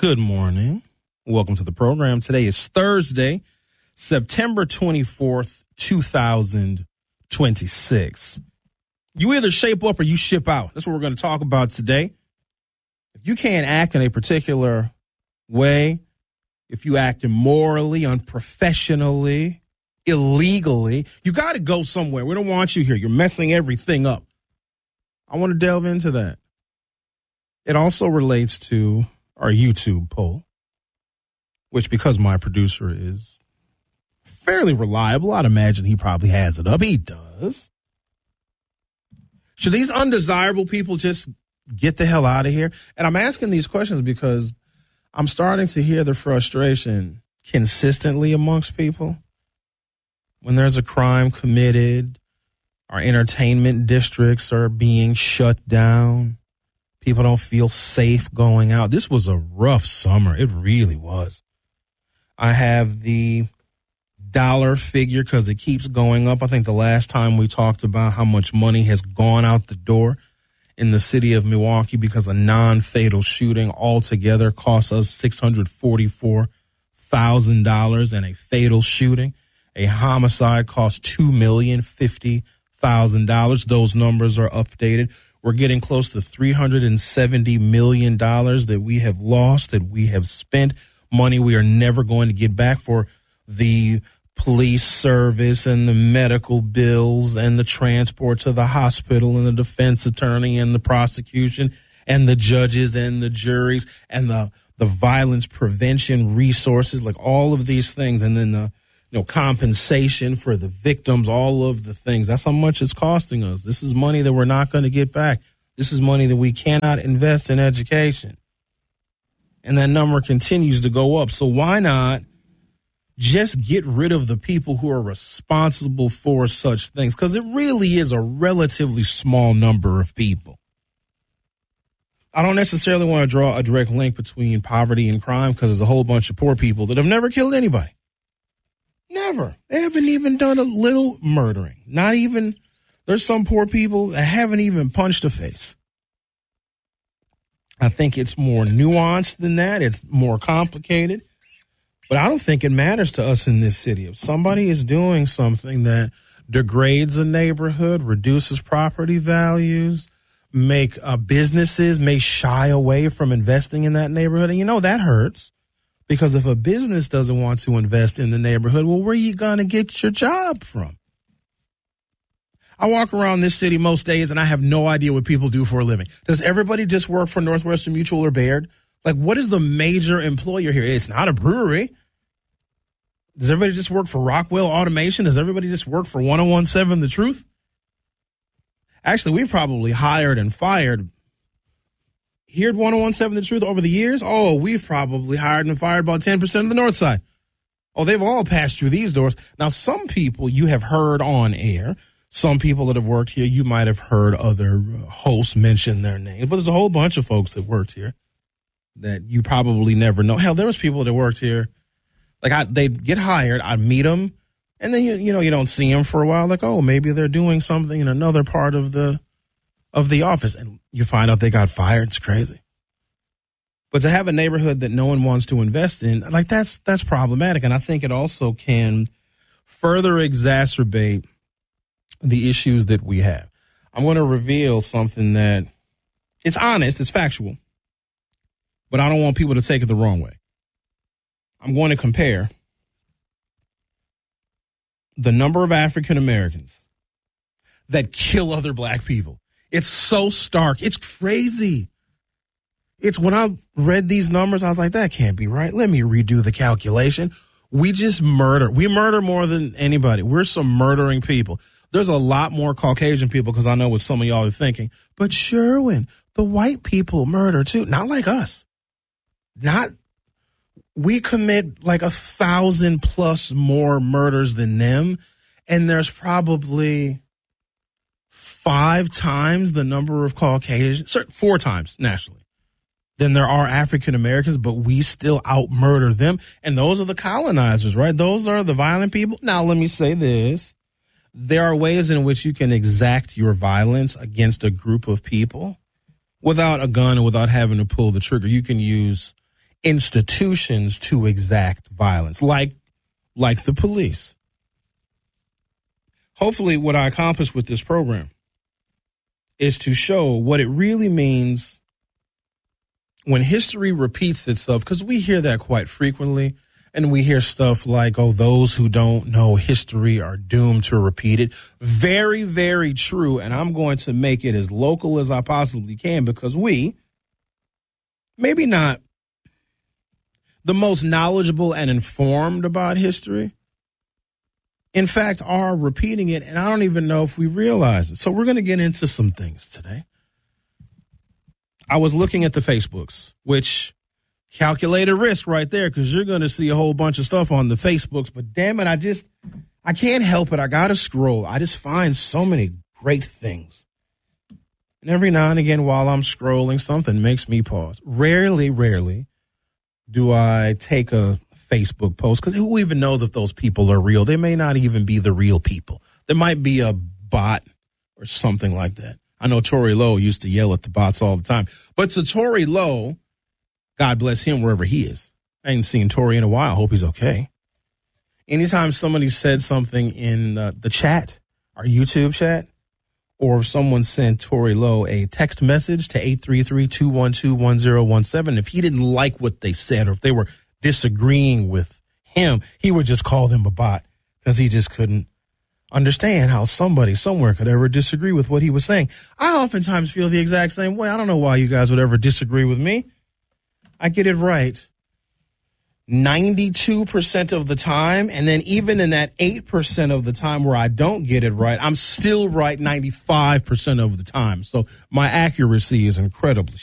Good morning. Welcome to the program. Today is Thursday, September 24th, 2026. You either shape up or you ship out. That's what we're going to talk about today. If you can't act in a particular way, if you act immorally, unprofessionally, illegally, you got to go somewhere. We don't want you here. You're messing everything up. I want to delve into that. It also relates to our YouTube poll, which, because my producer is fairly reliable, I'd imagine he probably has it up. He does. Should these undesirable people just get the hell out of here? And I'm asking these questions because I'm starting to hear the frustration consistently amongst people. When there's a crime committed, our entertainment districts are being shut down. People don't feel safe going out. This was a rough summer. It really was. I have the dollar figure because it keeps going up. I think the last time we talked about how much money has gone out the door in the city of Milwaukee because a non-fatal shooting altogether cost us $644,000, and a fatal shooting, a homicide, cost $2,050,000. Those numbers are updated. We're getting close to $370 million that we have lost, that we have spent, money we are never going to get back for the police service and the medical bills and the transport to the hospital and the defense attorney and the prosecution and the judges and the juries and the violence prevention resources, like all of these things. And then the compensation for the victims, all of the things. That's how much it's costing us. This is money that we're not going to get back. This is money that we cannot invest in education. And that number continues to go up. So why not just get rid of the people who are responsible for such things? Because it really is a relatively small number of people. I don't necessarily want to draw a direct link between poverty and crime because there's a whole bunch of poor people that have never killed anybody. Never. They haven't even done a little murdering. Not even. There's some poor people that haven't even punched a face. I think it's more nuanced than that. It's more complicated. But I don't think it matters to us in this city. If somebody is doing something that degrades a neighborhood, reduces property values, make businesses may shy away from investing in that neighborhood, and that hurts. Because if a business doesn't want to invest in the neighborhood, well, where are you going to get your job from? I walk around this city most days, and I have no idea what people do for a living. Does everybody just work for Northwestern Mutual or Baird? Like, what is the major employer here? It's not a brewery. Does everybody just work for Rockwell Automation? Does everybody just work for 1017 The Truth? Actually, we've probably hired and fired here at 1017 The Truth over the years. Oh, we've probably hired and fired about 10% of the North Side. Oh, they've all passed through these doors. Now, some people you have heard on air. Some people that have worked here, you might have heard other hosts mention their names. But there's a whole bunch of folks that worked here that you probably never know. Hell, there was people that worked here. Like, they'd get hired. I'd meet them. And then, you don't see them for a while. Like, oh, maybe they're doing something in another part of the office, and you find out they got fired. It's crazy. But to have a neighborhood that no one wants to invest in, like, that's problematic. And I think it also can further exacerbate the issues that we have. I'm going to reveal something that it's honest, it's factual, but I don't want people to take it the wrong way. I'm going to compare the number of African Americans that kill other black people. It's so stark. It's crazy. It's when I read these numbers, I was like, that can't be right. Let me redo the calculation. We just murder. We murder more than anybody. We're some murdering people. There's a lot more Caucasian people, because I know what some of y'all are thinking. But Sherwin, the white people murder too. Not like us. We commit like 1,000 plus more murders than them. And there's probably 5 times the number of Caucasians, 4 times nationally, than there are African Americans, but we still out-murder them. And those are the colonizers, right? Those are the violent people. Now, let me say this. There are ways in which you can exact your violence against a group of people without a gun and without having to pull the trigger. You can use institutions to exact violence, like the police. Hopefully, what I accomplish with this program is to show what it really means when history repeats itself, because we hear that quite frequently, and we hear stuff like, oh, those who don't know history are doomed to repeat it. Very, very true, and I'm going to make it as local as I possibly can, because we, maybe not the most knowledgeable and informed about history, in fact, are repeating it, and I don't even know if we realize it. So we're going to get into some things today. I was looking at the Facebooks, which calculated risk right there, because you're going to see a whole bunch of stuff on the Facebooks. But damn it, I can't help it. I got to scroll. I just find so many great things. And every now and again while I'm scrolling, something makes me pause. Rarely do I take a Facebook post, because who even knows if those people are real? They may not even be the real people. There might be a bot or something like that. I know Tory Lowe used to yell at the bots all the time. But to Tory Lowe, God bless him wherever he is. I ain't seen Tory in a while. Hope he's okay. Anytime somebody said something in the chat, our YouTube chat, or if someone sent Tory Lowe a text message to 833-212-1017, if he didn't like what they said, or if they were disagreeing with him, he would just call them a bot, because he just couldn't understand how somebody somewhere could ever disagree with what he was saying. I oftentimes feel the exact same way. I don't know why you guys would ever disagree with me. I get it right 92% of the time, and then even in that 8% of the time where I don't get it right, I'm still right 95% of the time. So my accuracy is incredibly